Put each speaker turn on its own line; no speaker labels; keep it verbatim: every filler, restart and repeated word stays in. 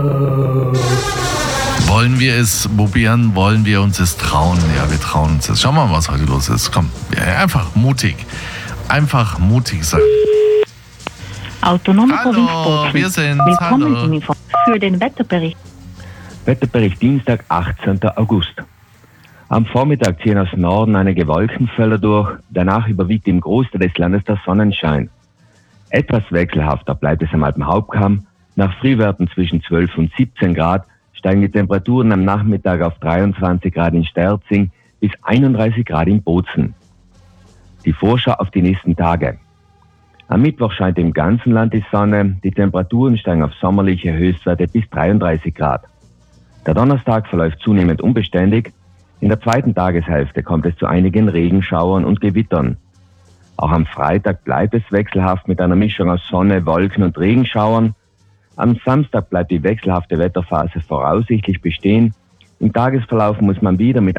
Wollen wir es probieren? Wollen wir uns es trauen? Ja, wir trauen uns es. Schauen wir mal, was heute los ist. Komm, ja, einfach mutig. Einfach mutig sein.
Autonome
Hallo,
Provinz Bozen.
wir sind's.
Willkommen
Hallo.
im Info für den Wetterbericht.
Wetterbericht Dienstag, achtzehnten August. Am Vormittag ziehen aus Norden einige Wolkenfelder durch, danach überwiegt im Großteil des Landes der Sonnenschein. Etwas wechselhafter bleibt es am Alpenhauptkamm. Nach Frühwerten zwischen zwölf und siebzehn Grad steigen die Temperaturen am Nachmittag auf dreiundzwanzig Grad in Sterzing bis einunddreißig Grad in Bozen. Die Vorschau auf die nächsten Tage. Am Mittwoch scheint im ganzen Land die Sonne, die Temperaturen steigen auf sommerliche Höchstwerte bis dreiunddreißig Grad. Der Donnerstag verläuft zunehmend unbeständig. In der zweiten Tageshälfte kommt es zu einigen Regenschauern und Gewittern. Auch am Freitag bleibt es wechselhaft mit einer Mischung aus Sonne, Wolken und Regenschauern. Am Samstag bleibt die wechselhafte Wetterphase voraussichtlich bestehen. Im Tagesverlauf muss man wieder mit